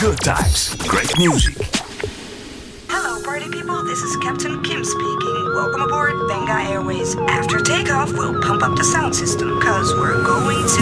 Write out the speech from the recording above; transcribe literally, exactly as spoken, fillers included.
Good times, great music. Hello, party people. This is Captain Kim speaking. Welcome aboard Benga Airways. After takeoff, we'll pump up the sound system, cause we're going to